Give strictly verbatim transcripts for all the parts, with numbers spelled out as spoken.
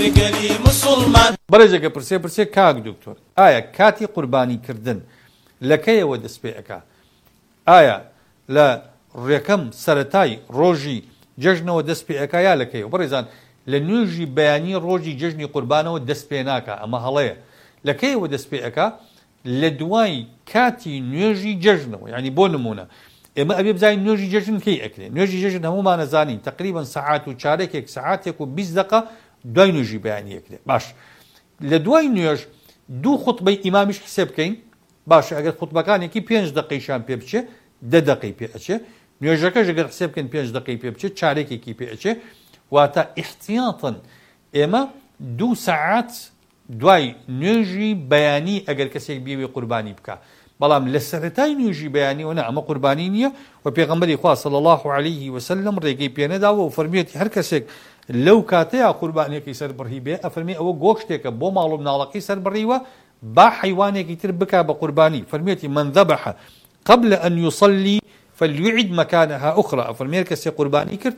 بەڕێزێکە پرسێ پرسێ کاک دکتۆر ئایا کاتی قوربانیکردن لەکەیەوە دەست پێ ئەکا؟ ئایا لە ڕێکەم سەرەتای ڕۆژی جەژنەوە دەست پێ ئەکا یا لەکەیەوە؟ بەڕێزان لە نوێژی بەیانی ڕۆژی جەژنی قوربانەوە دەست پێ ناکە، ئەمە هەڵەیە. لەکەیەوە دەست پێ ئەکا؟ لە دوای کاتی نوێژی جەژنەوە. یعنی بۆ نمونە ئێمە ئەبێ بزانین نوێژی جەژن کەی ئەکرێ. نوێژی جەژن هەمومان نەزانین تقریبا سەعات و چارەکێک سەعاتێک و بیست دقە دوای نوێژی بەیانی ئەکرێ. باش لە دوای نوێژ دوو خوتبەی ئیمامیش حسێب بکەین. باشە ئەگەر خوتبەکانێکی پێنج دقەیشان پێ بچێ دە دقەی پێ ئەچێ، نوێژەکەش ئەگەر حسێب بکەین پێنج دقەی پێ بچێت چارێکێکی پێ ئەچێ، واتە ئیحتیاطن ئێمە دوو سەعات دوای نوێژی بەیانی ئەگەر کەسێک بێوێ قوربانی بکە. بەڵام لە سەرەتای نوێژی بەیانیەوە ئەمە قوربانی نییە و پێغەمبەری خوا صلی الله علیه وسلم ڕێگەی پێ نەداوە و فەرموویەتی هەر کەسێک لەو کاتەیە قوربانیەکەی سەربڕی بێ ئەفەرمێ ئەوە گۆشتێکە بۆ ماڵ و مناڵەکەی سەربڕیوە با حیوانێکی تر بکا بە قوربانی. فەرموویەتی من ذبح قبل أن يصلي فليعد مكانها أخرى. ئەفەرمێ هەر کەسێک قوربانی کرد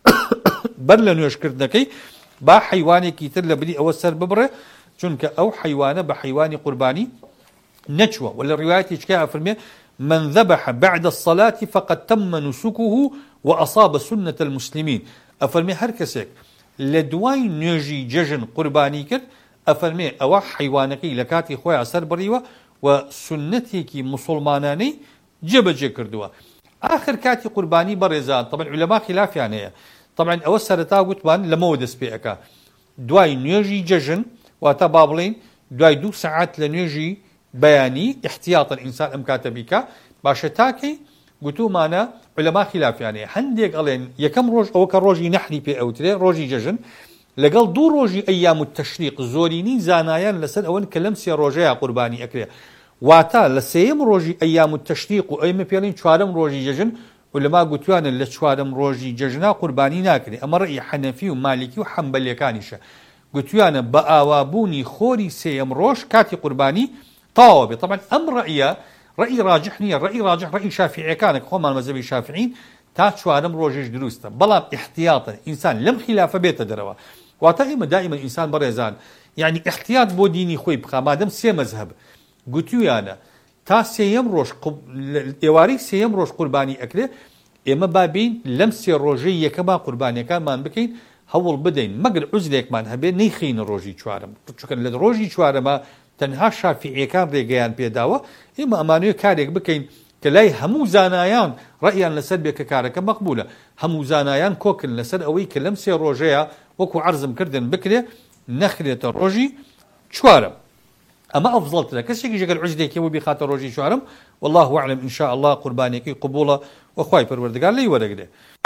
بەر لە نوێژکردنەکەی با حیوانێکی تر لە بری ئەوە سەر ببڕێ، چونکە ئەو حیوانە بە حیوانی قوربانی نەچوە. ولا ڕوايەتێکە ئەفەرمێ من ذبح بعد الصلاة فقد تم نسكه وأصاب سنة المسلمين. ئەفەرمێ هەر کەسێک لە دوای نوێژی جەژن قوربانی کرد ئەفەرمێ ئەوە حیوانەکەی لە کاتی خۆیان سەر بڕیوە و سنەتێکی مسلمانانەی جێبەجێ کردووە. آخر کاتی قوربانی بەڕێزان طبعا علەما خلافیان هەیە. طبعا ئەوە سەرەتا گوتمان لەمەوە دەست پێ ئەکا دوای نوێژی جەژن، واتە با بڵێن دوای دوو سەعات لە نوێژی بەیانی احتیاطن ئینسان ئەم کاتە بیکە. باشە تاکەی گوتومانە علەما خلافیان هەیە. هەندێک ئەڵێن یەکەم ڕۆژ ئەوە کە ڕۆژی نەحری پێ ئەوترێ ڕۆژی جەژن لەگەڵ دوو ڕۆژی ئەیام التەشریق زۆرینی زانایان لەسەر ئەوەن کە لەم سێ ڕۆژەیە قوربانی ئەکرێ. واتە لە سێیەم ڕۆژی ئەیام التەشریق و ئەمە پێڵین چوارەم ڕۆژی جەژن علەما گوتوانن لە چوارەم ڕۆژی جەژنا قوربانی ناکرێ. ئەمە ڕێی حەنەفی و مالیکی و حەمبەلیەکانیشە. گوتوانە بە ئاوابوونی خۆری سێیەم ڕۆژ کاتی قوربانی تەواو بێت. طبعا ئەم ڕەئیە ڕەئی ڕاجح نییە، ڕەئی ڕاجح ڕەئی شافعیەکانە خۆمان مەذهبی شافعین تا چوارەم ڕۆژش دروستە. بەڵام احتیاطن ئینسان لەم خلافە بێتە دەرەوە. واتە ئێمە دائیمەن ئینسان بەڕێزان یعنی احتیاط بۆ دینی خۆی بخا مادەم سێ مەذهب گوتویانە تا سێیەم ڕۆژ ئێوارەی سێیەم ڕۆژ قوربانی ئەکرێ ئێمە بابین لەم سێ ڕۆژەی یەکەما قوربانیەکانمان بکەین هەوڵ بدەین مەگەر عوزرێکمان هەبێ نەیخینە ڕۆژی چوارەم، چونکە لە ڕۆژی چوارەمە تەنها شافعیەکان ڕێگەیان پێداوە. ئێمە ئەمانوێ کارێک بکەین کە لای هەموو زانایان ڕەئیان لەسەر بێ کە کارەکە مەقبولە. هەموو زانایان کۆکن لەسەر ئەوەی کە لەم سێ ڕۆژەیە وەکو عەرزم کردن بکرێ نەخرێتە ڕۆژی چوارەم. ئەمە ئەفزەڵترە. کەسێکی ژەگەر عوزرێکی بۆ بیخاتە ڕۆژی چوارەم والله ئەعلەم ئینشاء الله قوربانیەکەی قبوڵە و خوای پەروەردگار لێی وەرەگرێ.